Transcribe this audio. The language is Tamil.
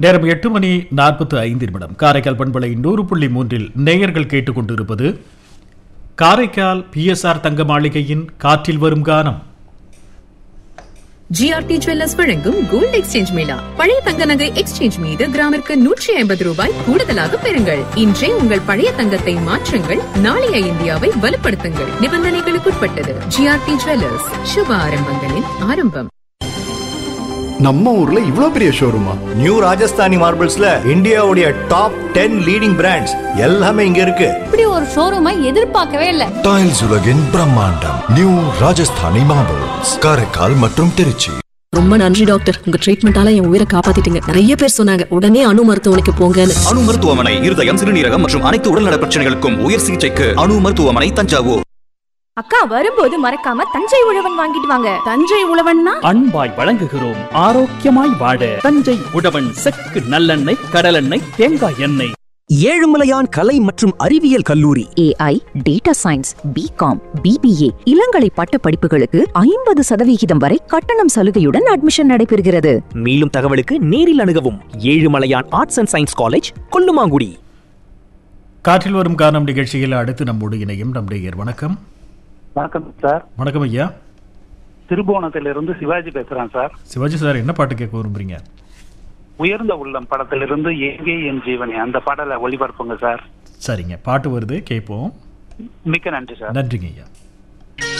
நேரம் 8:45 காரைக்கால் பண்பலை 100.3 நேயர்கள் கேட்டுக்கொண்டிருப்பது காரைக்கால் PSR தங்க மாளிகையின் காற்றில் வரும் கானம். ஜிஆர்டி ஜுவல்லர்ஸ் வழங்கும் கோல்ட் எக்ஸ்சேஞ்ச் மேளா. பழைய தங்க நகை எக்ஸ்சேஞ்ச் மீது கிராமிற்கு 150 ரூபாய் கூடுதலாக பெறுங்கள். இன்றே உங்கள் பழைய தங்கத்தை மாற்றுங்கள், நாளைய இந்தியாவை வலுப்படுத்துங்கள். நிபந்தனைகளுக்குட்பட்டது. ஜிஆர்டி ஜுவல்லர்ஸ், சுப ஆரம்பங்களின் ஆரம்பம். நம்ம ஊர்ல இவ்ளோ பெரிய ஷோரூமா? நியூ ராஜஸ்தானி மார்பிள்ஸ்ல இந்தியாவுடைய டாப் 10 லீடிங் பிராண்ட்ஸ் எல்லாமே இங்க இருக்கு. இப்படி ஒரு ஷோரூமை எதிர்பார்க்கவே இல்ல. டைல்ஸ் உலகின் பிரம்மாண்டம் நியூ ராஜஸ்தானி மார்பிள்ஸ், காரைக்கால் மற்றும் திருச்சி. ரொம்ப நன்றி டாக்டர், உங்க ட்ரீட்மெண்டால என் உயிரை காப்பாத்திட்டீங்க. நிறைய பேர் சொன்னாங்க உடனே அணு மருத்துவமனைக்கு போங்கன்னு. அணு மருத்துவமனை இருதயம், சிறுநீரகம் மற்றும் அனைத்து உடல்நல பிரச்சனைகளுக்கும் உயர் சிகிச்சைக்கு அணு மருத்துவமனை, தஞ்சாவூர். அக்கா வரும்போது மறக்காம தஞ்சை உழவன் வாங்கிட்டு வாங்க. தஞ்சை உழவன்னா அன்பாய் வழங்குகிறோம். ஆரோக்கியமாய் வாழ தஞ்சை உழவன் செக்கு நல்லெண்ணெய், கடலெண்ணெய், தேங்காய் எண்ணெய். ஏழுமலையான் கலை மற்றும் அறிவியல் கல்லூரி AI, data science, BCom, BBA இளங்கலை பட்ட படிப்புகளுக்கு 50% வரை கட்டணம் சலுகையுடன் அட்மிஷன் நடைபெறுகிறது. மேலும் தகவலுக்கு நேரில் அணுகவும். Ezhumalaiyan arts and science college, Kollumangudi. காற்றில் வரும் கானம் நிகழ்ச்சியில் அடுத்து நம்மோடு இணையும் நம்முடைய வணக்கம். வணக்கம் சார். வணக்கம் ஐயா. திருபுவனத்திலிருந்து சிவாஜி பேசுறேன் சார். சிவாஜி சார், என்ன பாட்டு கேட்க விரும்புறீங்க? உயர்ந்த உள்ளம் படத்திலிருந்து எங்கே என் ஜீவனி அந்த பாடலை ஒளிபரப்புங்க சார். சரிங்க, பாட்டு வருது, கேட்போம். மிக்க நன்றி சார். நன்றிங்க ஐயா.